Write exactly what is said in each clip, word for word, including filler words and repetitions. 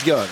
Björk.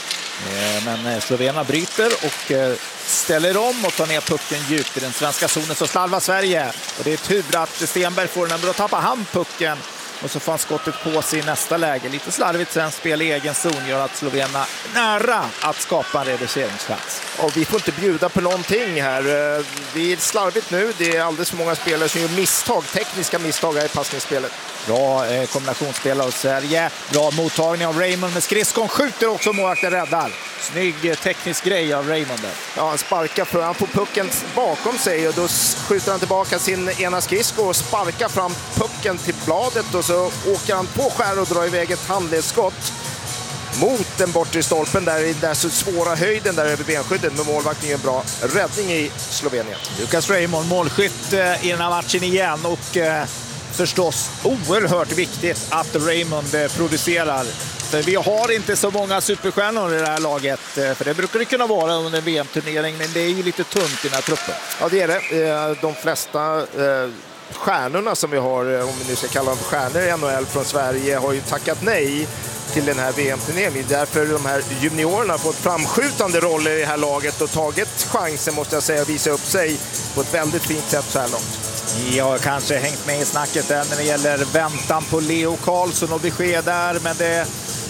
Men Slovenien bryter och ställer om och tar ner pucken djupt i den svenska zonen, så slarvar Sverige. Och det är tur att Stenberg får den, men då tappar han pucken. Och så får han skottet på sig i nästa läge. Lite slarvigt svenskt spel i egen zon gör att Slovenien nära att skapa en reduceringschans. Och vi får inte bjuda på någonting här. Det är slarvigt nu. Det är alldeles för många spelare som gör misstag, tekniska misstag här i passningsspelet. Bra eh, kombinationsspel av Sverige. Bra mottagning av Raymond med skridskon. Skjuter också, målvakten räddar. Snygg eh, teknisk grej av Raymond. Ja, han sparkar för han får pucken bakom sig och då skjuter han tillbaka sin ena skridsko och sparkar fram pucken till bladet och så åker han på skär och drar iväg ett handledsskott mot den bortre stolpen där i den så svåra höjden där över benskyddet, med målvakten gör en bra räddning i Slovenien. Lucas Raymond, målskytt eh, i den här matchen igen och eh, förstås oerhört viktigt att Raymond eh, producerar. För vi har inte så många superstjärnor i det här laget, eh, för det brukar det kunna vara under en V M-turnering, men det är ju lite tunt i den här truppen. Ja, det är det. Eh, de flesta eh, stjärnorna som vi har, eh, om vi nu ska kalla dem för stjärnor i N H L från Sverige, har ju tackat nej till den här V M-turneringen. Därför de här juniorerna har fått framskjutande roller i det här laget och tagit chansen, måste jag säga, att visa upp sig på ett väldigt fint sätt så här långt. Jag har kanske hängt med i snacket där när det gäller väntan på Leo Karlsson och besked där, men det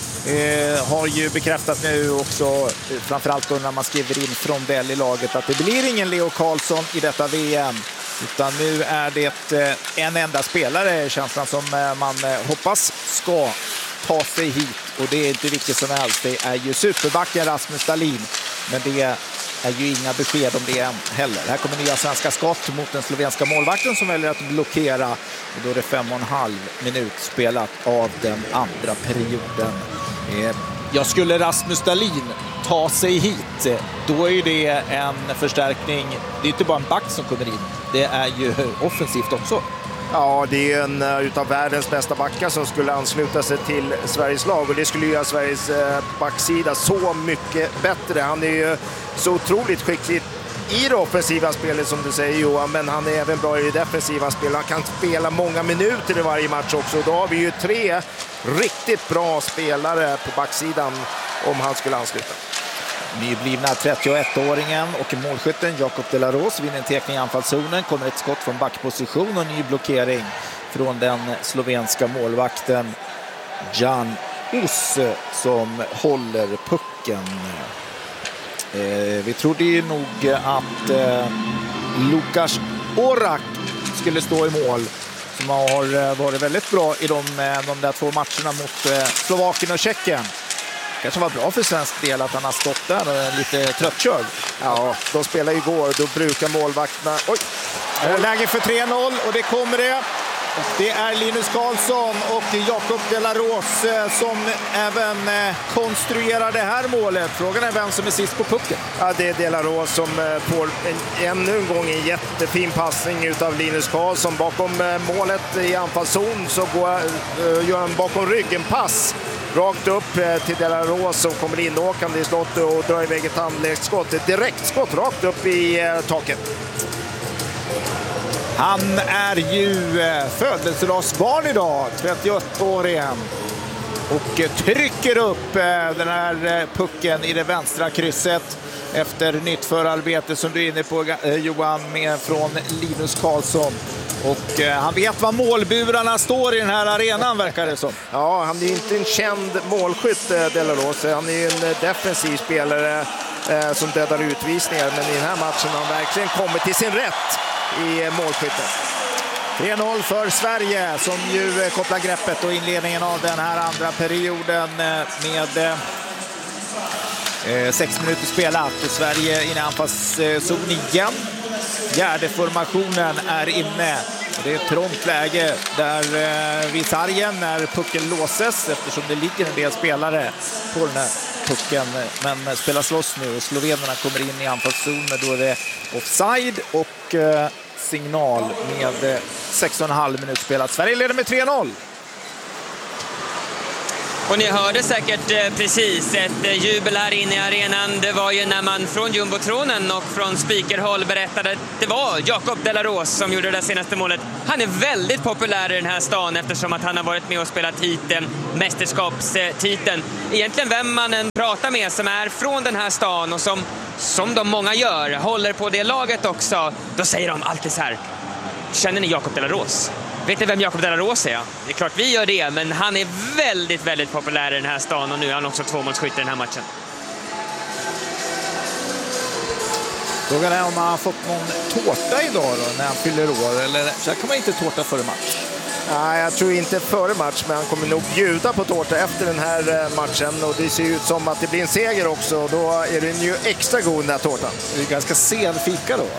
eh, har ju bekräftat nu också, framförallt då när man skriver in från Dell i laget, att det blir ingen Leo Karlsson i detta V M. Utan nu är det eh, en enda spelare, känslan som eh, man eh, hoppas ska ta sig hit, och det är inte vilket som helst. Det är ju superbacken Rasmus Dahlin, men det är ju inga besked om det än heller. Här kommer nya svenska skott mot den slovenska målvakten som väljer att blockera, och då är det fem och en halv minut spelat av den andra perioden. Eh, jag skulle Rasmus Dahlin ta sig hit, då är ju det en förstärkning. Det är inte bara en back som kommer in, det är ju offensivt också. Ja, det är en utav världens bästa backar som skulle ansluta sig till Sveriges lag, och det skulle göra Sveriges backsida så mycket bättre. Han är ju så otroligt skicklig i det offensiva spelet som du säger, Johan, men han är även bra i det defensiva spelet. Han kan spela många minuter i varje match också, och då har vi ju tre riktigt bra spelare på backsidan om han skulle ansluta. Nyblivna trettioett-åringen och målskytten Jakob de la Rose vinner en tekning i anfallszonen. Kommer ett skott från backposition och ny blockering från den slovenska målvakten Jan Us som håller pucken. Eh, vi trodde ju nog att eh, Lukas Orak skulle stå i mål, som har varit väldigt bra i de, de där två matcherna mot eh, Slovakien och Tjeckien. Kanske var bra för svensk del att han har stått där och är lite tröttkörd. Ja, de spelar igår, då brukar målvakterna... Oj! Läge för tre noll, och det kommer det. Och det är Linus Karlsson och Jakob de la Rose som även konstruerar det här målet. Frågan är vem som är sist på pucken. Ja, det är de la Rose som får en, ännu en gång en jättefin passning utav Linus Karlsson. Bakom målet i anfallszon så går, gör han bakom ryggen pass rakt upp till de la Rose som kommer inåkande i slottet och drar iväg ett handledsskott. Ett direktskott rakt upp i taket. Han är ju födelsedagsbarn idag, trettioett-åringen. Och trycker upp den här pucken i det vänstra krysset efter nytt förarbete som du är inne på, Johan, med från Linus Karlsson. Och han vet vad målburarna står i den här arenan, verkar det som. Ja, han är inte en känd målskytt, de la Rose. Han är en defensiv spelare eh, som dödar utvisningar. Men i den här matchen har han verkligen kommit till sin rätt i målskyttet. tre noll för Sverige som ju kopplar greppet och inledningen av den här andra perioden med eh, sex minuter spelat. Och Sverige in i anfallszon igen. Fjärde formationen är inne. Det är ett trångt läge där eh, vid sargen när pucken låses, eftersom det ligger en del spelare på den här pucken. Men spelas loss nu och slovenerna kommer in i anfallszon, men då är det offside och eh, signal med sex och en halv minut spelat. Sverige leder med tre noll. Och ni hörde säkert eh, precis ett eh, jubel här inne i arenan. Det var ju när man från jumbotronen och från speakerhåll berättade att det var Jacob de la Rose som gjorde det där senaste målet. Han är väldigt populär i den här stan eftersom att han har varit med och spelat titeln, mästerskapstiteln. Egentligen vem man än pratar med som är från den här stan och som, som de många gör, håller på det laget också, då säger de alltid så här: känner ni Jacob de la Rose? Vet ni vem Jacob de la Rose är? Det är klart vi gör det, men han är väldigt, väldigt populär i den här stan och nu är han också tvåmålsskytt i den här matchen. Frågan är om han har fått någon tårta idag då, när han fyller år, eller så kan man inte tårta före match. Nej, jag tror inte före match, men han kommer nog bjuda på tårta efter den här matchen. Och det ser ut som att det blir en seger också, och då är den ju extra god den här tårtan. Det är ganska sen fika då.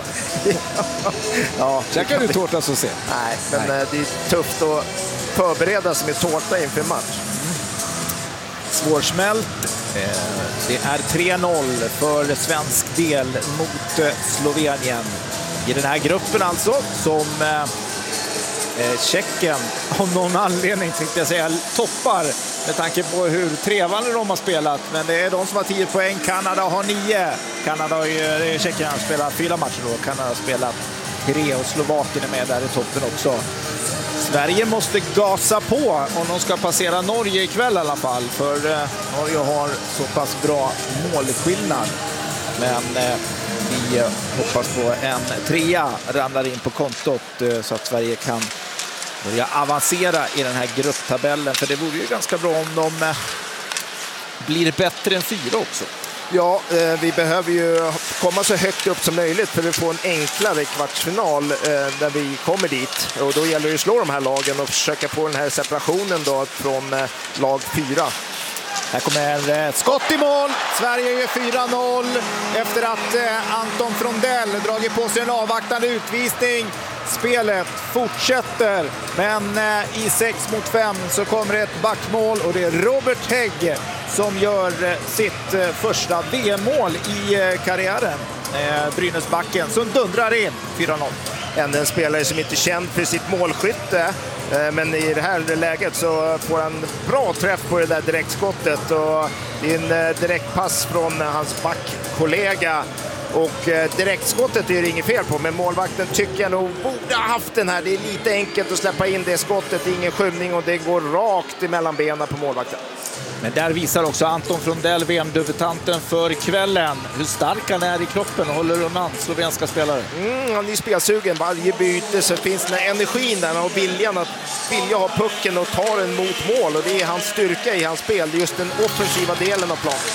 Ja, käkar du tårta så sent? Nej, men Nej. det är tufft att förbereda sig med tårta inför match. Mm. Svårsmält. Det är tre noll för svensk del mot Slovenien. I den här gruppen alltså, som Eh, Tjeckien av någon anledning tänkte jag säga toppar med tanke på hur trevande de har spelat, men det är de som har tio poäng. Kanada har nio. Kanada har ju, Tjeckien har spelat fyra matcher då. Kanada har spelat tre och Slovakien är med där i toppen också. Sverige måste gasa på om de ska passera Norge ikväll i alla fall, för eh, Norge har så pass bra målskillnad, men eh, vi hoppas på en trea ramlar in på kontot så att Sverige kan börja avancera i den här grupptabellen. För det vore ju ganska bra om de blir bättre än fyra också. Ja, eh, vi behöver ju komma så högt upp som möjligt för att få en enklare kvartsfinal eh, där vi kommer dit. Och då gäller det att slå de här lagen och försöka få den här separationen då från eh, lag fyra. Här kommer skott i mål. Sverige gör fyra noll efter att Anton Frondell dragit på sig en avvaktande utvisning. Spelet fortsätter, men i sex mot fem så kommer ett backmål och det är Robert Hägg som gör sitt första V M-mål i karriären. Brynäsbacken som dundrar in fyra noll. En spelare som inte är känd för sitt målskytte, men i det här läget så får han bra träff på det där direktskottet, och det är en direktpass från hans backkollega, och direktskottet är det inget fel på, men målvakten tycker jag nog borde ha haft den här. Det är lite enkelt att släppa in det skottet, ingen skymning, och det går rakt emellan benen på målvakten. Men där visar också Anton Frondell, V M-debutanten för kvällen, hur stark han är i kroppen och håller undan slovenska spelare. Mm, han är spelsugen. Varje byte så finns den energin där och viljan att vilja ha pucken och ta den mot mål. Och det är hans styrka i hans spel. Det är just den offensiva delen av planen.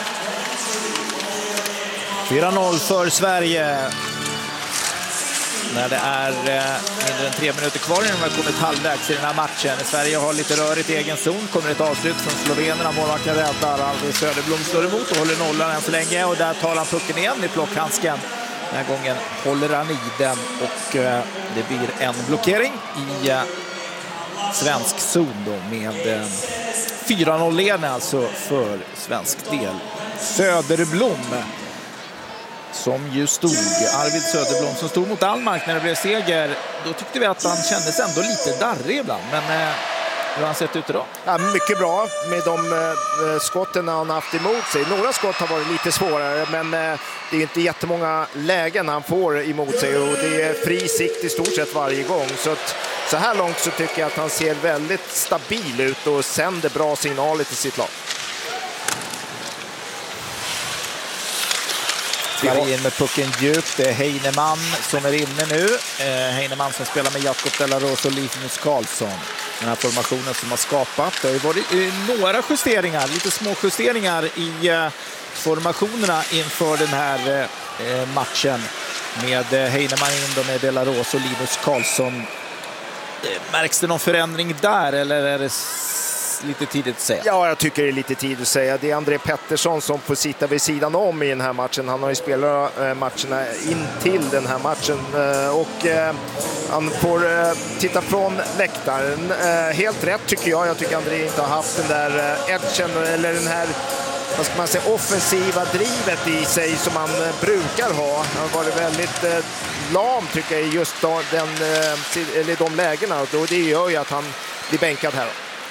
fyra noll för Sverige. När det är mindre än tre minuter kvar innan vi har kommit halvvägs i den här matchen. Sverige har lite rörigt i egen zon. Kommer ett avslut från slovenerna. Målvakten räddar. Arvid Söderblom står emot och håller nollan än så länge. Och där tar han pucken igen i plockhandsken. Den här gången håller han i den. Och det blir en blockering i svensk zon då, med fyra noll-ledning alltså för svensk del. Söderblom som ju stod, Arvid Söderblom som stod mot Danmark när det blev seger. Då tyckte vi att han kändes ändå lite darrig ibland, men eh, hur har han sett ut idag? Ja, mycket bra med de eh, skotten han haft emot sig. Några skott har varit lite svårare, men eh, det är inte jättemånga lägen han får emot sig, och det är fri sikt i stort sett varje gång. Så att, så här långt så tycker jag att han ser väldigt stabil ut och sänder bra signaler till sitt lag. Sverige in med pucken djupt. Det är Heinemann som är inne nu. Eh, Heinemann som spelar med Jacob de la Rose och Linus Karlsson. Den här formationen som har skapat. Det har ju varit eh, några justeringar, lite små justeringar i eh, formationerna inför den här eh, matchen. Med eh, Heinemann in då med de la Rose och Linus Karlsson. Eh, märks det någon förändring där, eller är det lite tidigt att säga? Ja, jag tycker det är lite tidigt att säga. Det är André Pettersson som får sitta vid sidan om i den här matchen. Han har ju spelat matcherna in till den här matchen, och han får titta från läktaren. Helt rätt tycker jag. Jag tycker André inte har haft den där edgen, eller den här, vad ska man säga, offensiva drivet i sig som man brukar ha. Han har varit väldigt lam tycker jag i just den, eller de lägena, och det gör ju att han blir bänkad här.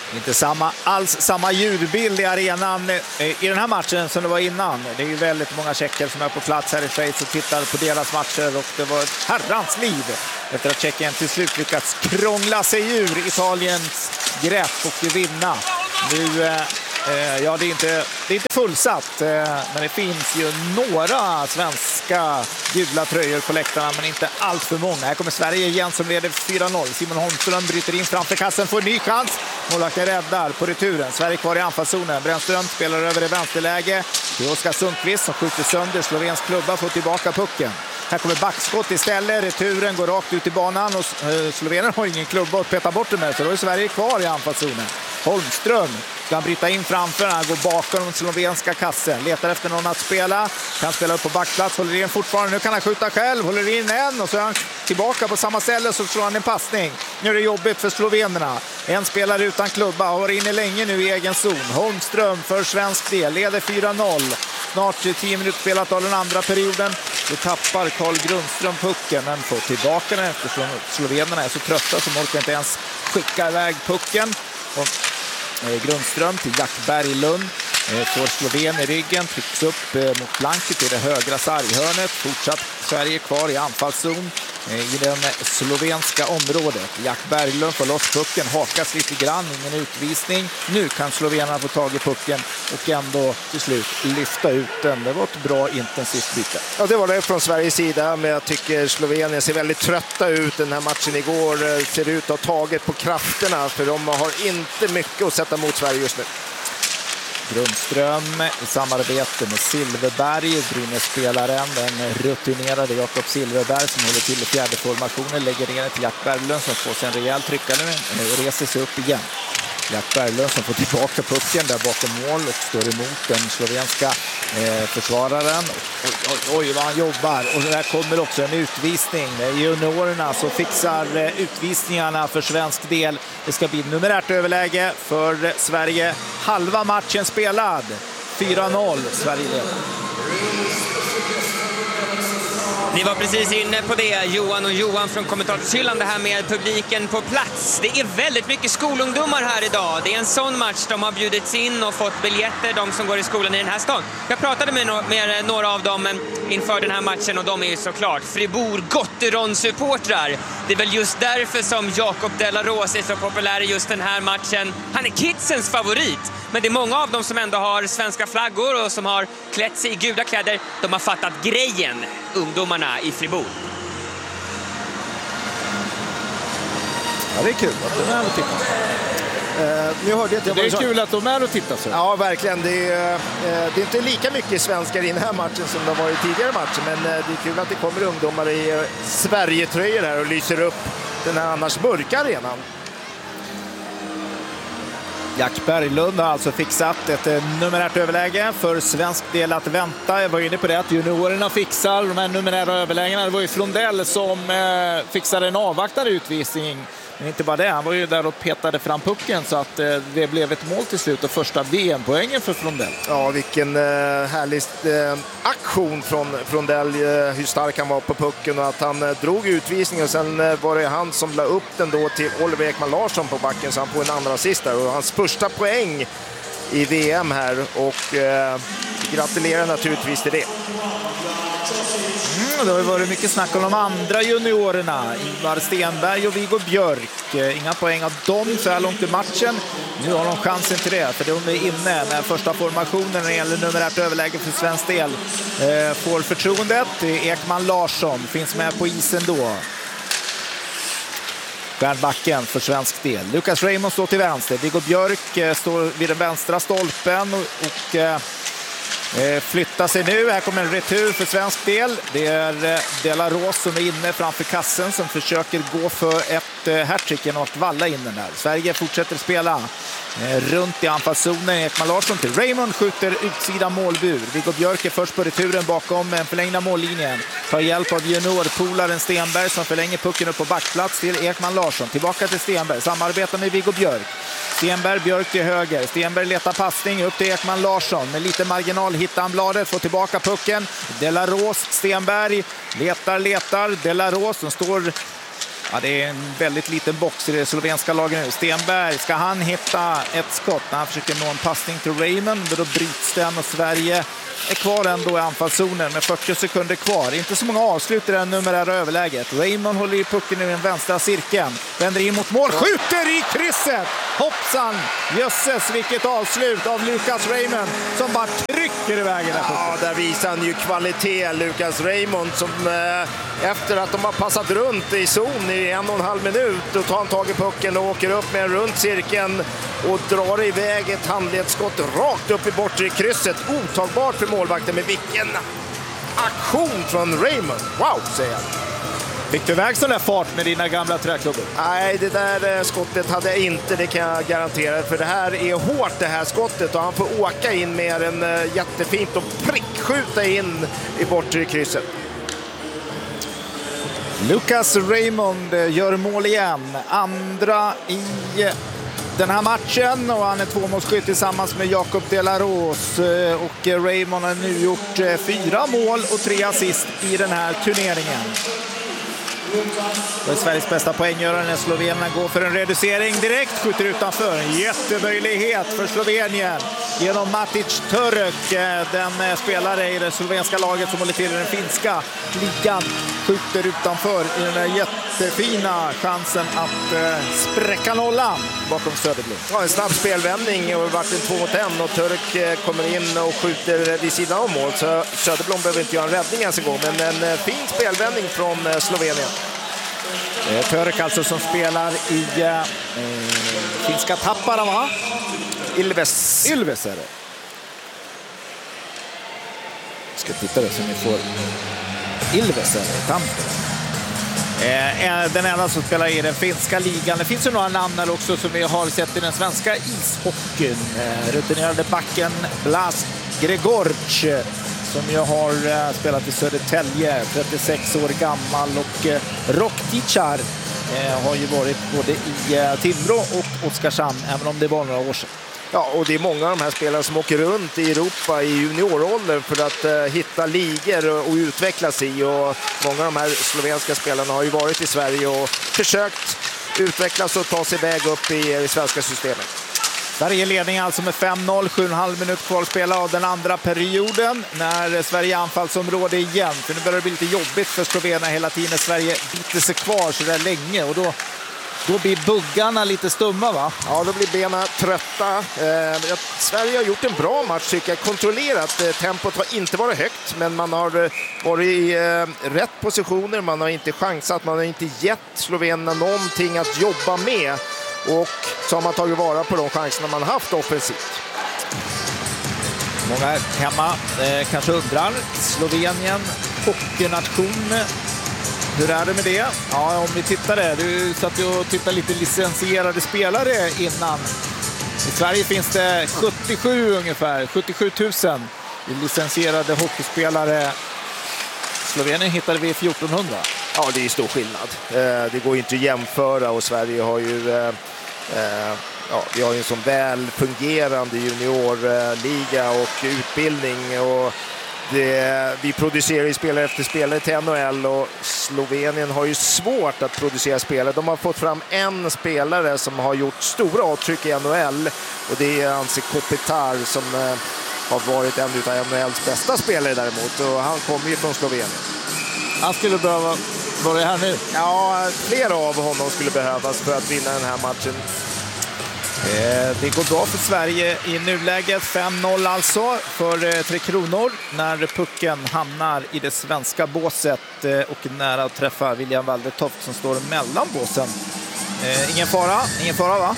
Inte samma, alls samma ljudbild i arenan i den här matchen som det var innan. Det är ju väldigt många tjecker som är på plats här i Schweiz och tittar på deras matcher, och det var ett herrans liv efter att Tjeckien till slut lyckats krångla sig ur Italiens grepp och vinna. Nu, eh, ja, det är inte, det är inte fullsatt, eh, men det finns ju några svenska gula tröjor på läktarna, men inte allt för många. Här kommer Sverige igen som leder fyra noll. Simon Holmström bryter in framför kassen, får en ny chans. Målvakten räddar på returen. Sverige kvar i anfallszonen. Brännström spelar över i vänsterläge till Oskar Sundqvist som skjuter sönder slovensk klubba, får tillbaka pucken. Här kommer backskott istället. Returen går rakt ut i banan och Slovenien har ingen klubba att peta bort det med, så då är Sverige kvar i anfallszonen. Holmström ska han bryta in framför, han går bakom den slovenska kassen, letar efter någon att spela, kan spela upp på backplats, håller in fortfarande, nu kan han skjuta själv, håller in en och så är han tillbaka på samma ställe, så slår han en passning. Nu är det jobbigt för slovenerna. En spelare utan klubba, har varit inne länge nu i egen zon. Holmström för svensk del leder fyra noll. Snart tio minuter spelat av den andra perioden. Då tappar Carl Grundström pucken, men får tillbaka den eftersom slovenerna är så trötta som orkar inte ens skicka iväg pucken. Och eh, Grundström till Jack Berglund. Eh, får Sloven i ryggen, trycks upp eh, mot blanket i det högra sarghörnet. Fortsatt Sverige kvar i anfallszon eh, i den slovenska området. Jack Berglund får loss pucken, hakas lite grann, ingen utvisning. Nu kan slovenerna få tag i pucken och ändå till slut lyfta ut den. Det var ett bra intensivt byte. Ja, det var det från Sveriges sida, men jag tycker Slovenien ser väldigt trötta ut. Den här matchen igår ser ut att ha tagit på krafterna, för de har inte mycket att sätta mot Sverige just nu. Grundström i samarbete med Silverberg, Brynäs-spelaren, den rutinerade Jakob Silverberg som håller till i fjärde formationen, lägger ner till Jack Berglund som får sig en rejäl tryckare nu, reser sig upp igen. Jack Berglund som får tillbaka pucken där bakom mål och står emot den slovenska eh, försvararen. Oj, oj, oj vad han jobbar, och där kommer också en utvisning. Det är juniorerna som fixar eh, utvisningarna för svensk del. Det ska bli numerärt överläge för Sverige. Halva matchen spelad. fyra noll Sverige leder. Ni var precis inne på det, Johan och Johan från kommentatorshyllan, det här med publiken på plats. Det är väldigt mycket skolungdomar här idag. Det är en sån match, de har bjudits in och fått biljetter, de som går i skolan i den här stan. Jag pratade med, no- med några av dem inför den här matchen, och de är ju såklart Fribourg-Gotteron-supportrar. Det är väl just därför som Jacob Delaros är så populär i just den här matchen. Han är kidsens favorit, men det är många av dem som ändå har svenska flaggor och som har klätt sig i gula kläder. De har fattat grejen, ungdomarna i Fribourg. Ja, det är kul att de är och tittar. Uh, nu hörde jag det är kul att de är och tittar så. Ja, verkligen. Det är, uh, det är inte lika mycket svenskar i den här matchen som det har varit tidigare matcher, men uh, det är kul att det kommer ungdomar i uh, Sverige-tröjor här och lyser upp den här annars mörka arenan. Jack Berglund har alltså fixat ett numerärt överläge för svensk del att vänta. Jag var inne på det att juniorerna fixar de här numerära överlägena. Det var ju Frondell som eh, fixade en avvaktande utvisning. Men inte bara det, han var ju där och petade fram pucken så att eh, det blev ett mål till slut och första V M-poängen för Frondell. Ja, vilken eh, härlig eh, aktion från Frondell, eh, hur stark han var på pucken och att han eh, drog utvisningen. Och sen eh, var det han som la upp den då till Oliver Ekman Larsson på backen, så han får en andra assist där. Och hans första poäng i V M här, och eh, gratulerar naturligtvis till det. Mm, det har varit mycket snack om de andra juniorerna, Ingvar Stenberg och Viggo Björk. Inga poäng av dem så här långt i matchen. Nu har de chansen till det, för de är inne med första formationen när det gäller numerärt överläge för svensk del. Eh, får förtroendet. Ekman Larsson finns med på isen då. Stjärnbacken för svensk del. Lucas Raymond står till vänster. Viggo Björk eh, står vid den vänstra stolpen och, och eh, flyttar sig nu. Här kommer en retur för svensk del. Det är Delaros som är inne framför kassen som försöker gå för ett hattrick genom att valla in den där. Sverige fortsätter spela runt i anfallszonen. Ekman Larsson till Raymond skjuter utsida målbur. Viggo Björk är först på returen bakom en förlängda mållinjen. Tar hjälp av juniorpolaren Stenberg som förlänger pucken upp på backplats till Ekman Larsson. Tillbaka till Stenberg. Samarbetar med Viggo Björk. Stenberg, Björk till höger. Stenberg letar passning upp till Ekman Larsson. Med lite marginal hittar han bladet. Får tillbaka pucken. Delaros, Stenberg. Letar, letar. Delaros som står Ja, det är en väldigt liten box i det slovenska laget nu. Stenberg, ska han hitta ett skott när han försöker nå en passning till Raymond, men då bryts den och Sverige är kvar ändå i anfallszonen med fyrtio sekunder kvar. Inte så många avslut i det numerära överläget. Raymond håller i pucken i den vänstra cirkeln. Vänder in mot mål, skjuter i krysset! Hoppsan! Jösses, vilket avslut av Lucas Raymond som bara trycker iväg den. Ja, där visar han ju kvalitet, Lucas Raymond, som eh, efter att de har passat runt i zon i en och en halv minut, då tar han tag i pucken och åker upp med en runt cirkeln och drar iväg ett handledsskott rakt upp i bortre krysset. Otagbart för målvakten, med vilken aktion från Raymond. Wow, säger jag. Fick du iväg sån där fart med dina gamla träklubbor? Nej, det där skottet hade jag inte, det kan jag garantera. För det här är hårt, det här skottet, och han får åka in med en jättefint och prickskjuta in i bortre krysset. Lucas Raymond gör mål igen. Andra i den här matchen, och han är tvåmålsskytt tillsammans med Jacob de la Rose. Och Raymond har nu gjort fyra mål och tre assist i den här turneringen. Det är Sveriges bästa poänggörare när slovenerna går för en reducering direkt, skjuter utanför. En jättemöjlighet för Slovenien genom Matic Török, den spelare i det slovenska laget som håller till i den finska ligan, skjuter utanför i den där jättefina chansen att eh, spräcka nollan bakom Söderblom. Ja, en snabb spelvändning och varit en två mot en, och Török kommer in och skjuter vid sidan av mål, så Söderblom behöver inte göra en räddning ens en gång, men en fin spelvändning från Slovenien. Eh, Török alltså som spelar i eh, finska Tappara, va? Ilves. Ilves är det. Ska titta det så ni får Ilves är det, Tampere. Eh, den enda som spelar i den finska ligan. Det finns ju några namn här också som vi har sett i den svenska ishockeyn. Eh, rutinerade backen Blas Gregorc, som ju har eh, spelat i Södertälje, trettiosex år gammal, och eh, Rock Tichar eh, har ju varit både i eh, Timrå och Oskarshamn, även om det var några år sedan. Ja, och det är många av de här spelarna som åker runt i Europa i junioråldern för att uh, hitta ligor och, och utvecklas i. Och många av de här slovenska spelarna har ju varit i Sverige och försökt utvecklas och ta sig väg upp i det svenska systemet. Sverige ledning alltså med fem noll, sju och en halv minut kvar att spela av den andra perioden, när Sverige anfallsområde igen. För nu börjar det bli lite jobbigt för slovenerna hela tiden när Sverige biter sig kvar så där länge, och då Då blir buggarna lite stumma, va? Ja, då blir benen trötta. Eh, Sverige har gjort en bra match, tycker jag. Kontrollerat. Eh, tempot har inte varit högt, men man har eh, varit i eh, rätt positioner. Man har inte chansat, man har inte gett slovenerna någonting att jobba med. Och så har man tagit vara på de chanserna man har haft offensivt. Många hemma eh, kanske undrar. Slovenien, hockeynation. Hur är det med det? Ja, om vi tittar där. Du satt ju och tittade lite licensierade spelare innan. I Sverige finns det sjuttiosju ungefär, sjuttiosju tusen licensierade hockeyspelare. Slovenien hittade vi fjortonhundra. Ja, det är stor skillnad. Det går ju inte att jämföra, och Sverige har ju... Ja, vi har ju en sån väl fungerande juniorliga och utbildning, och det, vi producerar ju spelare efter spelare till N H L, och Slovenien har ju svårt att producera spelare. De har fått fram en spelare som har gjort stora avtryck i N H L, och det är Anse Kopitar som eh, har varit en av N H L:s bästa spelare däremot, och han kommer ju från Slovenien. Han skulle behöva vara här nu. Ja, flera av honom skulle behövas för att vinna den här matchen. Det går bra för Sverige i nuläget, fem noll alltså för Tre Kronor, när pucken hamnar i det svenska båset och nära att träffa William Waldertoft som står mellan båsen. Ingen fara, ingen fara, va?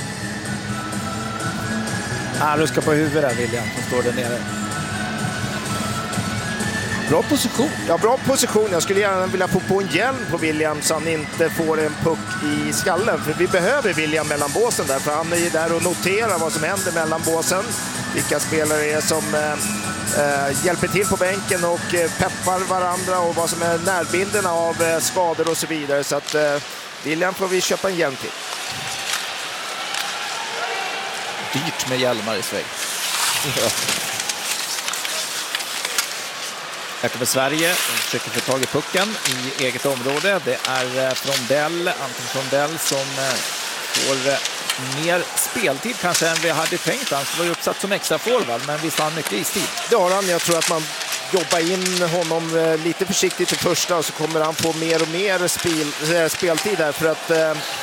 Han ruskar på huvudet där, William, som står där nere. Bra position. Ja, bra position. Jag skulle gärna vilja få på en hjälm på William så han inte får en puck i skallen. För vi behöver William mellan båsen där. För han är ju där och noterar vad som händer mellan båsen. Vilka spelare är som eh, hjälper till på bänken och eh, peppar varandra. Och vad som är närbilderna av eh, skador och så vidare. Så att eh, William får vi köpa en hjälm till. Dyrt med hjälmar i Schweiz. Ja. Här kommer Sverige, försöker få tag i pucken i eget område. Det är Frondell, Anton Frondell som får mer speltid kanske än vi hade tänkt. Han var ju uppsatt som extra forward, men visst har han mycket istid. Det har han. Jag tror att man jobbar in honom lite försiktigt i första och så kommer han få mer och mer spel, speltid där för att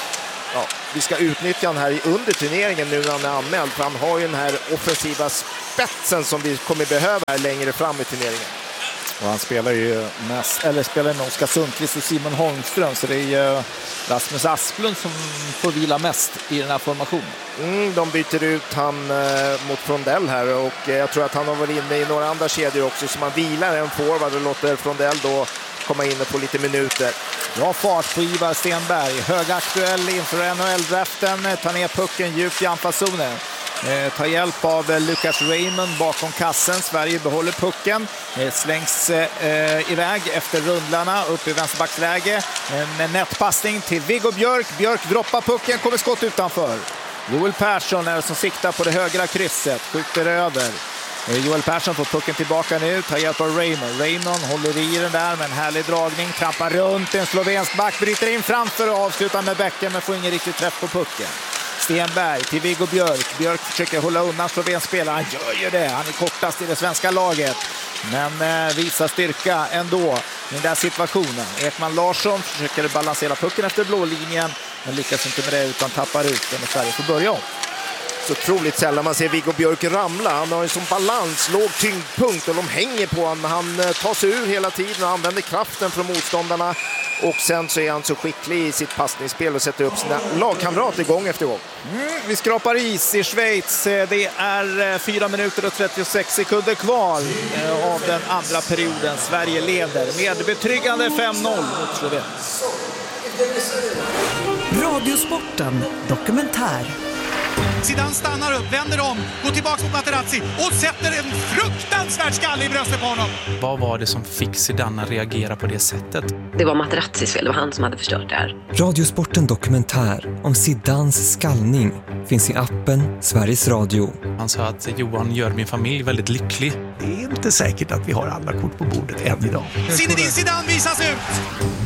ja, vi ska utnyttja han här under turneringen nu när han är anmäld. För han har ju den här offensiva spetsen som vi kommer behöva här längre fram i turneringen. Och han spelar ju mest, eller spelar med Oskar Sundqvist och Simon Holmström, så det är ju Rasmus Asplund som får vila mest i den här formationen. Mm, de byter ut han eh, mot Frondell här och eh, jag tror att han har varit inne i några andra kedjor också, så man vilar en forward och låter Frondell då komma in på lite minuter. Bra fart på Ivar Stenberg, högaktuell inför N H L-draften, tar ner pucken djupt i anfallszonen. Eh, tar hjälp av eh, Lucas Raymond bakom kassen. Sverige behåller pucken. Eh, slängs eh, iväg efter rundlarna upp i vänsterbacksläge. En eh, nätpassning till Viggo Björk. Björk droppar pucken, kommer skott utanför. Joel Persson är som siktar på det högra krysset. Skjuter över. Eh, Joel Persson får pucken tillbaka nu. Tar hjälp av Raymond. Raymond håller i den där med en härlig dragning. Trampar runt en slovensk back. Bryter in framför och avslutar med bäcken men får ingen riktigt träff på pucken. Stenberg till Viggo Björk. Björk försöker hålla undan slovenspelaren. Han gör ju det. Han är kortast i det svenska laget. Men eh, visar styrka ändå i den där situationen. Ekman Larsson försöker balansera pucken efter blålinjen. Men lyckas inte med det utan tappar ut den och Sverige får börja om. Så otroligt sällan man ser Viggo Björk ramla. Han har en sån balans, låg tyngdpunkt och de hänger på honom. Han tar sig ur hela tiden och använder kraften från motståndarna. Och sen så är han så skicklig i sitt passningsspel och sätter upp sina lagkamrater gång efter gång. Mm, vi skrapar is i Schweiz. Det är fyra minuter och trettiosex sekunder kvar av den andra perioden. Sverige leder med betryggande fem noll mot Slovenien. Radiosporten dokumentär. Zidane stannar upp, vänder om, går tillbaka mot Materazzi och sätter en fruktansvärd skalle i bröstet på honom. Vad var det som fick Zidane att reagera på det sättet? Det var Materazzis fel, det var han som hade förstört det här. Radiosporten dokumentär om Zidanes skallning finns i appen Sveriges Radio. Han sa att Johan gör min familj väldigt lycklig. Det är inte säkert att vi har alla kort på bordet än idag. Zinedine Zidane visas ut!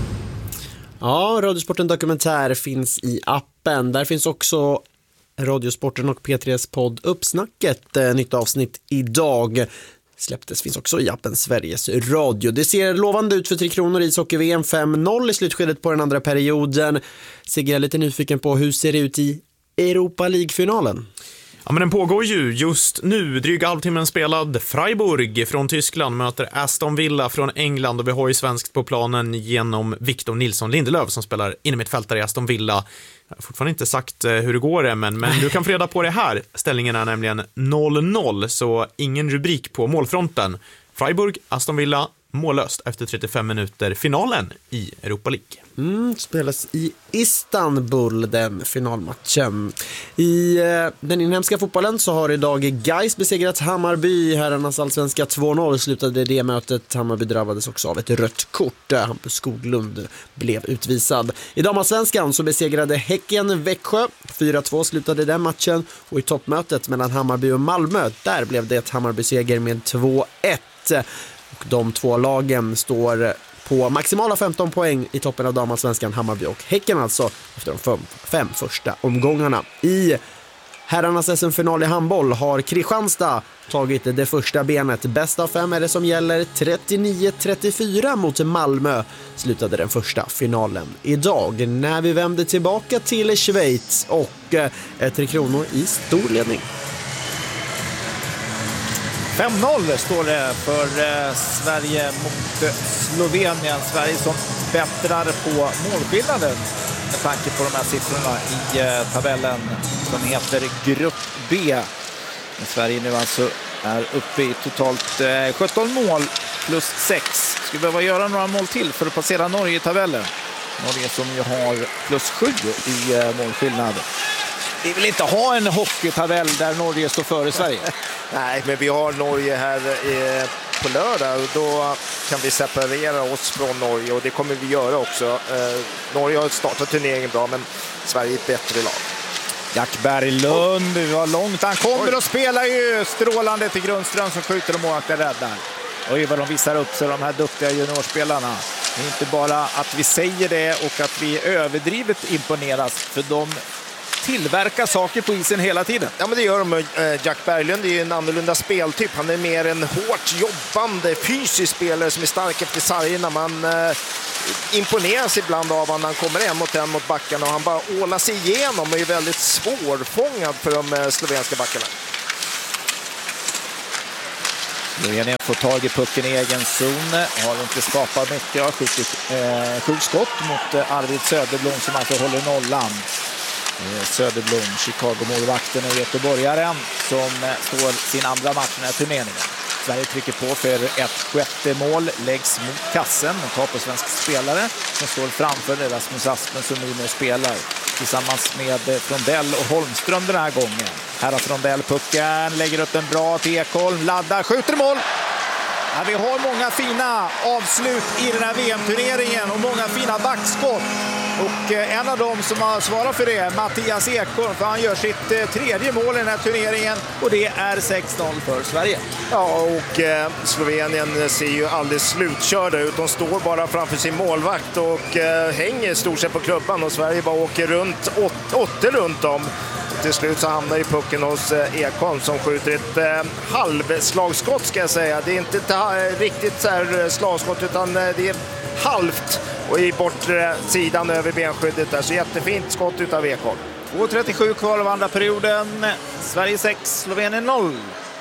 Ja, Radiosporten dokumentär finns i appen. Där finns också Radiosporten och P tre:s podd Uppsnacket. Eh, nytt avsnitt idag släpptes, finns också i appen Sveriges Radio. Det ser lovande ut för Tre Kronor i ishockey-V M fem noll i slutskedet på den andra perioden. Sigge är lite nyfiken på hur ser det ut i Europa League-finalen? Ja, men den pågår ju just nu. Dryga halvtimmen spelad. Freiburg från Tyskland möter Aston Villa från England och vi har ju svenskt på planen genom Victor Nilsson Lindelöf som spelar innermittfältare i Aston Villa. Jag har fortfarande inte sagt hur det går men, men du kan få reda på det här. Ställningen är nämligen noll noll så ingen rubrik på målfronten. Freiburg, Aston Villa, mållöst efter trettiofem minuter. Finalen i Europa League. Mm, spelas i Istanbul den finalmatchen. I eh, den inhemska fotbollen så har idag Gais besegrat Hammarby. Herrarnas allsvenska två noll slutade det mötet. Hammarby drabbades också av ett rött kort. Hampus Skoglund blev utvisad. I damallsvenskan så besegrade Häcken Växjö. fyra två slutade den matchen. Och i toppmötet mellan Hammarby och Malmö där blev det ett Hammarby-seger med två ett. Och de två lagen står på maximala femton poäng i toppen av damallsvenskan, Hammarby och Häcken alltså efter de fem, fem första omgångarna. I herrarnas S M-final i handboll har Kristianstad tagit det första benet. Bäst av fem är det som gäller. Trettionio trettiofyra mot Malmö slutade den första finalen idag. När vi vänder tillbaka till Schweiz och eh, Tre Kronor i stor ledning. fem noll står det för eh, Sverige mot eh, Slovenien. Sverige som bättrar på målskillnaden med tanke på de här siffrorna i eh, tabellen som heter Grupp B. Men Sverige nu alltså är uppe i totalt eh, sjutton mål plus sex. Ska behöva göra några mål till för att passera Norge i tabellen. Norge som ju har plus sju i eh, målskillnad. Vi vill inte ha en hockeytabell där Norge står före Sverige. Nej, men vi har Norge här eh, på lördag och då kan vi separera oss från Norge och det kommer vi göra också. Eh, Norge har startat turneringen bra men Sverige är ett bättre lag. Jack Berglund, vi var långt. Han kommer och spelar ju strålande till Grundström som skjuter och målvakten räddar. Oj, vad de visar upp sig, de här duktiga juniorspelarna. Det är inte bara att vi säger det och att vi överdrivet imponeras, för de tillverkar saker på isen hela tiden. Ja, men det gör de. Jack Berglund är ju en annorlunda speltyp. Han är mer en hårt jobbande fysisk spelare som är stark efter sargerna. Man eh, imponeras ibland av när han kommer en mot en mot backarna och han bara ålar sig igenom och är väldigt svårfångad för de eh, slovenska backarna. Slovenien får tag i pucken i egen zon, har inte skapat mycket, har skjutit eh, sju skott mot eh, Arvid Söderblom som alltså håller nollan. Eh, Söderblom, Chicago-målvakten och göteborgaren som eh, står sin andra match i den här turneringen. Sverige trycker på för ett sjätte mål, läggs mot kassen och tar på svensk spelare som står framför Rasmus Aspen som nu spelar tillsammans med Frondell och Holmström den här gången. Här har Frondell pucken, lägger upp en bra till Ekholm, laddar, skjuter mål! Ja, vi har många fina avslut i den här V M-turneringen och många fina backskott. Och eh, en av dem som har svarat för det, Mattias Ekholm, för han gör sitt eh, tredje mål i den här turneringen och det är sex noll för Sverige. Ja, och eh, Slovenien ser ju alldeles slutkörda ut. De står bara framför sin målvakt och eh, hänger stort sett på klubban och Sverige bara åker runt, åt, åtte runt om. Till slut så hamnar i pucken hos eh, Ekholm som skjuter ett eh, halvslagskott ska jag säga. Det är inte ett eh, riktigt så här slagskott utan eh, det är halvt och i bortre sidan över benskyddet där. Så jättefint skott utav Ekholm. två trettiosju kvar av andra perioden. Sverige sex, Slovenien noll.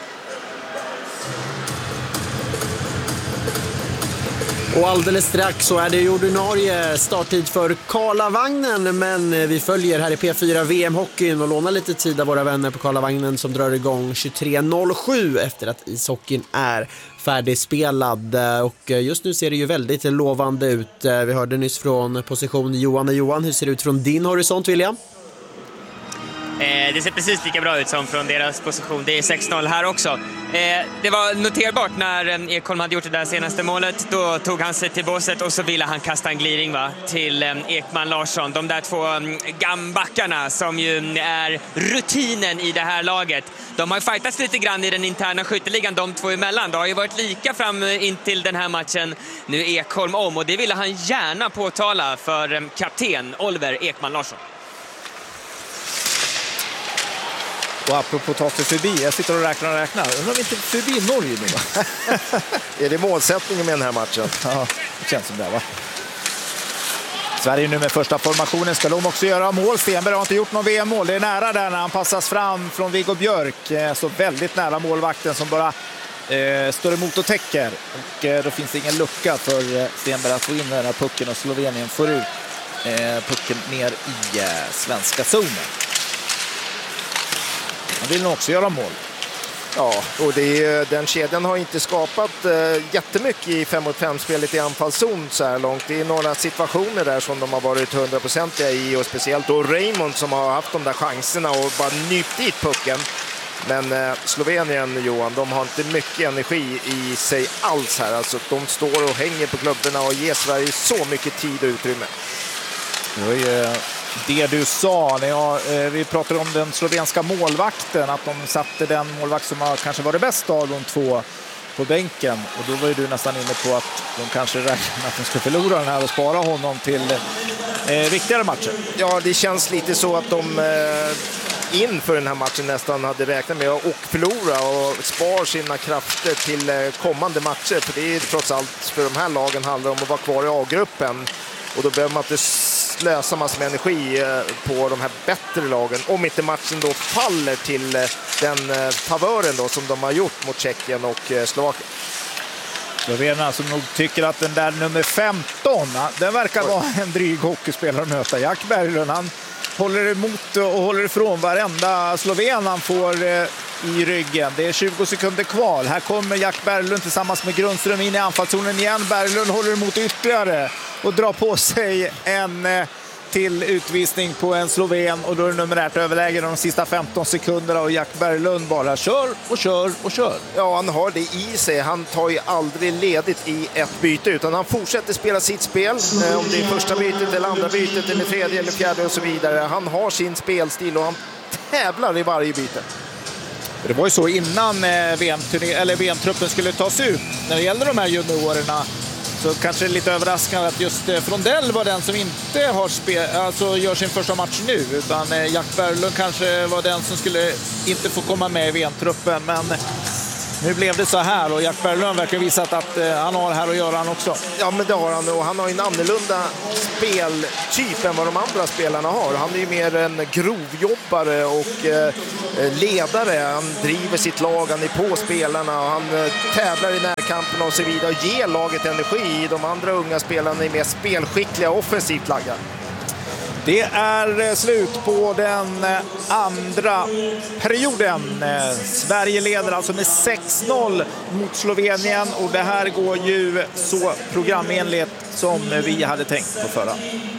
Och alldeles strax så är det ordinarie starttid för Karlavagnen, men vi följer här i P fyra V M-hockeyn och lånar lite tid av våra vänner på Karlavagnen som drar igång tjugotre noll sju efter att ishockeyn är färdigspelad. Och just nu ser det ju väldigt lovande ut. Vi hörde nyss från position Johan och Johan. Hur ser det ut från din horisont, William? Eh, det ser precis lika bra ut som från deras position. Det är sex noll här också. Eh, det var noterbart när eh, Ekholm hade gjort det där senaste målet. Då tog han sig till båset och så ville han kasta en gliring va, till eh, Ekman Larsson. De där två eh, gambackarna som ju är rutinen i det här laget. De har ju fightats lite grann i den interna skytteligan de två emellan. Det har ju varit lika fram in till den här matchen. Nu är Ekholm om och det ville han gärna påtala för eh, kapten Oliver Ekman Larsson. Och apropå ta sig förbi, jag sitter och räknar och räknar. Undrar om inte förbi Norge nu va? Är det målsättningen med den här matchen? Ja, det känns som det va? Sverige nu med första formationen. Ska de också göra mål? Stenberg har inte gjort någon V M-mål. Det är nära där när han passas fram från Viggo Björk. Så väldigt nära målvakten som bara eh, står emot och täcker. Och eh, då finns det ingen lucka för Stenberg att få in den här pucken och Slovenien får ut eh, pucken ner i eh, svenska zonen. Han vill nog också göra mål. Ja, och det är, den kedjan har inte skapat eh, jättemycket i fem mot fem-spelet i anfallszon så här långt. Det är några situationer där som de har varit hundraprocentiga i och speciellt då Raymond som har haft de där chanserna och bara nypt dit pucken. Men eh, Slovenien, Johan, de har inte mycket energi i sig alls här. Alltså de står och hänger på klubborna och ger Sverige så mycket tid och utrymme. Det var ju det du sa när jag, eh, vi pratade om den slovenska målvakten, att de satte den målvakt som har kanske var det bästa av de två på bänken, och då var ju du nästan inne på att de kanske räknar att de ska förlora den här och spara honom till eh, viktigare matcher. Ja, det känns lite så att de eh, inför den här matchen nästan hade räknat med att förlora och spar sina krafter till eh, kommande matcher, för det är trots allt för de här lagen handlar om att vara kvar i A-gruppen. Och då behöver man inte slösa massor med energi på de här bättre lagen. Om inte matchen då faller till den favören då som de har gjort mot Tjeckien och Slovakien. Slovenerna som nog tycker att den där nummer femton, den verkar vara en dryg hockeyspelare att möta. Jack Berglund, han håller emot och håller ifrån varenda sloven han får i ryggen. Det är tjugo sekunder kvar. Här kommer Jack Berglund tillsammans med Grundström in i anfallszonen igen. Berglund håller emot ytterligare och drar på sig en till utvisning på en sloven, och då är det numerärt överläge de sista femton sekunderna och Jack Berglund bara kör och kör och kör. Ja, han har det i sig. Han tar ju aldrig ledigt i ett byte utan han fortsätter spela sitt spel. Om det är första bytet eller andra bytet eller tredje eller fjärde och så vidare. Han har sin spelstil och han tävlar i varje byte. Det var ju så innan V M-turné- eller V M-truppen skulle tas ut när det gäller de här juniorerna. Så kanske det är lite överraskande att just Frondell var den som inte har spel, alltså gör sin första match nu, utan Jack Berglund kanske var den som skulle inte få komma med i V M-truppen. Men nu blev det så här och Jack Berglund verkar visat att han har här att göra han också. Ja, men det har han, och han har en annorlunda speltyp än vad de andra spelarna har. Han är ju mer en grovjobbare och eh, ledare. Han driver sitt lag, han är på spelarna och han eh, tävlar i närkampen och så vidare och ger laget energi. De andra unga spelarna är mer spelskickliga och offensivt lagda. Det är slut på den andra perioden. Sverige leder alltså med sex noll mot Slovenien och det här går ju så programenligt som vi hade tänkt på förra.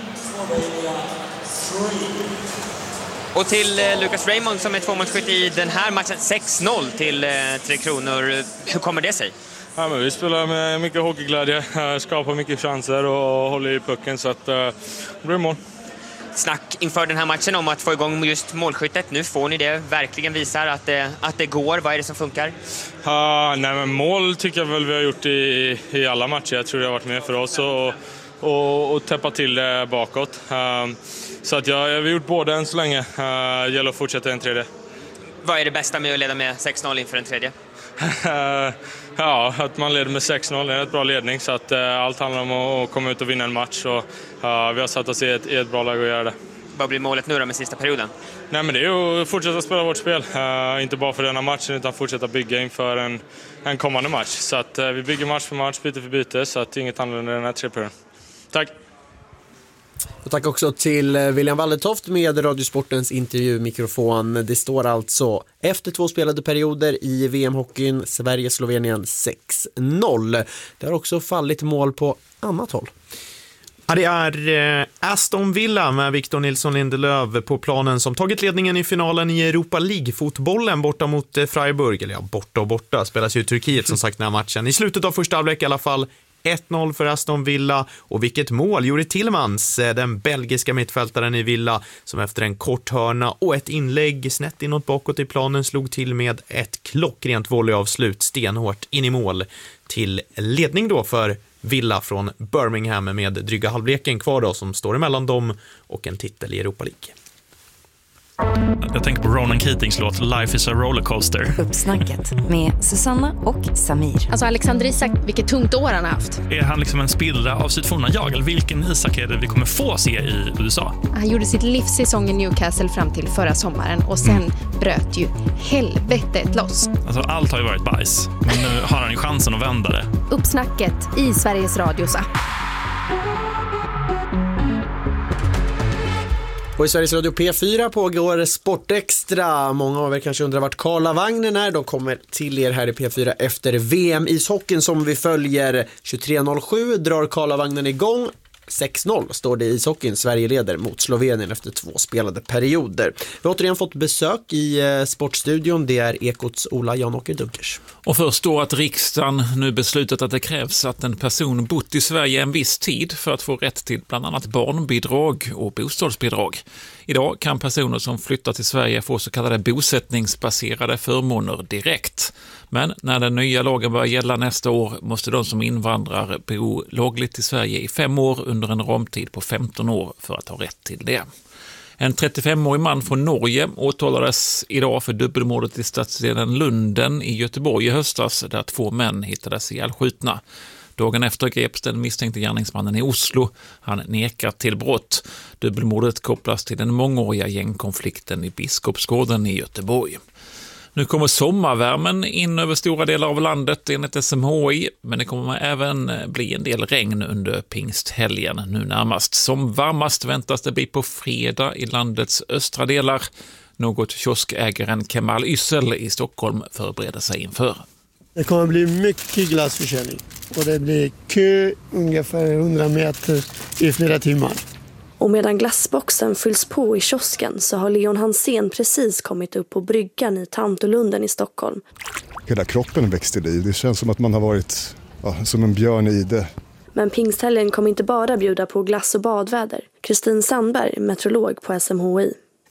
Och till Lucas Raymond som är tvåmålsskytt i den här matchen, sex noll till Tre Kronor. Hur kommer det sig? Ja, men vi spelar med mycket hockeyglädje, skapar mycket chanser och håller i pucken så att det blir mål. Snack inför den här matchen om att få igång just målskyttet. Nu får ni det, verkligen visar att det, att det går. Vad är det som funkar? Uh, nej, men mål tycker jag väl vi har gjort i, i alla matcher. Jag tror det har varit med för oss och, och, och täppa till det bakåt. Uh, så att ja, vi har gjort både än så länge. Uh, gäller att fortsätta en tredje. Vad är det bästa med att leda med sex noll inför en tredje? Ja, att man leder med sex noll är ett bra ledning så att uh, allt handlar om att komma ut och vinna en match och uh, vi har satt oss i ett, i ett bra läge att göra det. Vad blir målet nu då med sista perioden? Nej, men det är ju att fortsätta spela vårt spel, uh, inte bara för denna matchen utan fortsätta bygga inför en, en kommande match så att uh, vi bygger match för match, byte för byte så att inget annorlunda i den här tre perioden. Tack! Och tack också till William Wallertoft med Radiosportens intervjumikrofon. Det står alltså efter två spelade perioder i V M-hockeyn Sverige-Slovenien sex noll. Det har också fallit mål på annat håll. Ja, det är Aston Villa med Victor Nilsson Lindelöf på planen som tagit ledningen i finalen i Europa League-fotbollen borta mot Freiburg. Eller ja, borta och borta. Spelas ju i Turkiet som sagt den här matchen. I slutet av första halvlek i alla fall ett noll för Aston Villa och vilket mål Juri Tillmans, den belgiska mittfältaren i Villa som efter en kort hörna och ett inlägg snett inåt bakåt i planen slog till med ett klockrent volleyavslut stenhårt in i mål till ledning då för Villa från Birmingham med dryga halvleken kvar då som står emellan dem och en titel i Europa League. Jag tänker på Ronan Keatings låt Life is a rollercoaster. Uppsnacket med Susanna och Samir. Alltså Alexander Isak, vilket tungt år han har haft. Är han liksom en spillra av sitt forna jag? Eller vilken Isak är det vi kommer få se i U S A? Han gjorde sitt livssäsong i Newcastle fram till förra sommaren och sen mm. bröt ju helvetet loss. Alltså allt har ju varit bajs, men nu har han ju chansen att vända det. Uppsnacket i Sveriges Radios app. Och i Sveriges Radio P fyra pågår Sportextra. Många av er kanske undrar vart Karlavagnen är. De kommer till er här i P fyra efter V M-ishockeyn som vi följer. tjugotre noll sju drar Karlavagnen igång. sex noll står det i ishockeyn. Sverige leder mot Slovenien efter två spelade perioder. Vi har återigen fått besök i Sportstudion. Det är Ekots Ola Jan-Åker Dunkers. Och först då att riksdagen nu beslutat att det krävs att en person bott i Sverige en viss tid för att få rätt till bland annat barnbidrag och bostadsbidrag. Idag kan personer som flyttar till Sverige få så kallade bosättningsbaserade förmåner direkt. Men när den nya lagen börjar gälla nästa år måste de som invandrar bo lagligt i Sverige i fem år under en ramtid på femton år för att ha rätt till det. En trettiofemårig man från Norge åtalades idag för dubbelmordet i stadsdelen Lunden i Göteborg i höstas där två män hittades ihjälskjutna. Dagen efter greps den misstänkte gärningsmannen i Oslo. Han nekar till brott. Dubbelmordet kopplas till den mångåriga gängkonflikten i Biskopsgården i Göteborg. Nu kommer sommarvärmen in över stora delar av landet enligt S M H I, men det kommer även bli en del regn under pingsthelgen nu närmast. Som varmast väntas det bli på fredag i landets östra delar. Något kioskägaren Kemal Yssel i Stockholm förbereder sig inför. Det kommer bli mycket glassförsäljning och det blir kö ungefär hundra meter i flera timmar. Och medan glassboxen fylls på i kiosken så har Leon Hansén precis kommit upp på bryggan i Tantolunden i Stockholm. Hela kroppen växte liv. Det känns som att man har varit ja, som en björn i det. Men pingsthelgen kommer inte bara bjuda på glass och badväder. Kristin Sandberg, meteorolog på S M H I.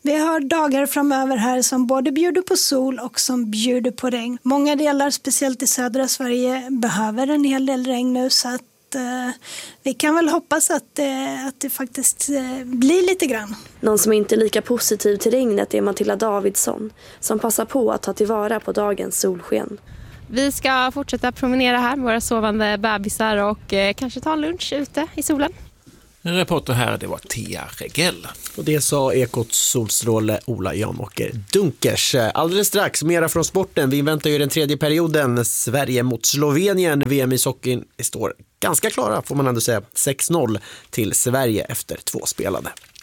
Vi har dagar framöver här som både bjuder på sol och som bjuder på regn. Många delar, speciellt i södra Sverige, behöver en hel del regn nu, så att eh, vi kan väl hoppas att, eh, att det faktiskt eh, blir lite grann. Någon som inte är lika positiv till regnet är Matilda Davidsson, som passar på att ta tillvara på dagens solsken. Vi ska fortsätta promenera här med våra sovande bebisar och eh, kanske ta en lunch ute i solen. En reporter här, det var Thea Regell. Och det sa Ekots solstråle Ola Janåker Dunkers. Alldeles strax, mera från sporten. Vi inväntar ju den tredje perioden. Sverige mot Slovenien. V M i hockeyn står ganska klara, får man ändå säga. sex noll till Sverige efter två spelade.